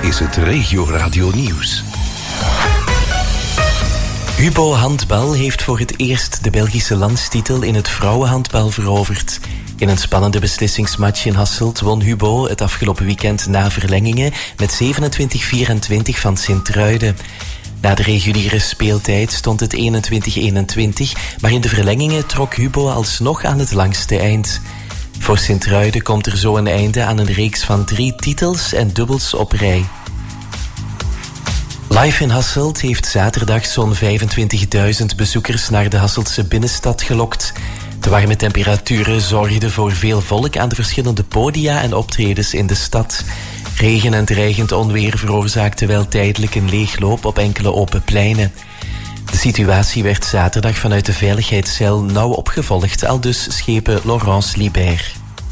is het Regio Radio Nieuws. Hubo Handbal heeft voor het eerst de Belgische landstitel in het vrouwenhandbal veroverd. In een spannende beslissingsmatch in Hasselt won Hubo het afgelopen weekend na verlengingen met 27-24 van Sint-Truiden. Na de reguliere speeltijd stond het 21-21, maar in de verlengingen trok Hubo alsnog aan het langste eind. Voor Sint-Truiden komt er zo een einde aan een reeks van 3 titels en dubbels op rij. Live in Hasselt heeft zaterdag zo'n 25.000 bezoekers naar de Hasseltse binnenstad gelokt. De warme temperaturen zorgden voor veel volk aan de verschillende podia en optredens in de stad. Regen en dreigend onweer veroorzaakten wel tijdelijk een leegloop op enkele open pleinen. De situatie werd zaterdag vanuit de veiligheidscel nauw opgevolgd, aldus schepen Laurence Libert.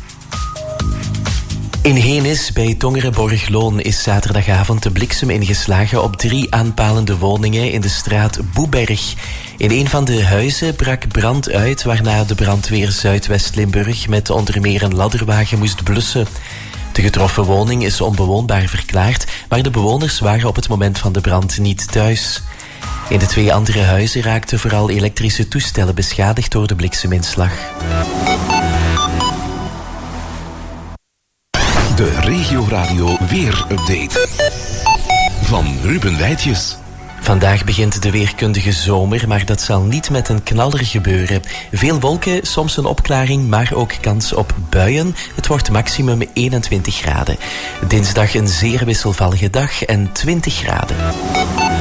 In Henis bij Tongeren-Borgloon is zaterdagavond de bliksem ingeslagen op 3 aanpalende woningen in de straat Boeberg. In een van de huizen brak brand uit, waarna de brandweer Zuidwest-Limburg met onder meer een ladderwagen moest blussen. De getroffen woning is onbewoonbaar verklaard, maar de bewoners waren op het moment van de brand niet thuis. In de 2 andere huizen raakten vooral elektrische toestellen beschadigd door de blikseminslag. De Regio Radio Weer-update van Ruben Wijtjes. Vandaag begint de weerkundige zomer, maar dat zal niet met een knaller gebeuren. Veel wolken, soms een opklaring, maar ook kans op buien. Het wordt maximum 21 graden. Dinsdag een zeer wisselvallige dag en 20 graden.